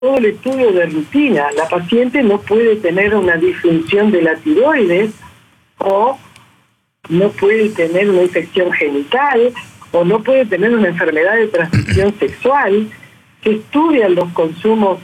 todo el estudio de rutina. La paciente no puede tener una disfunción de la tiroides, o no puede tener una infección genital, o no puede tener una enfermedad de transmisión sexual. Se estudian los consumos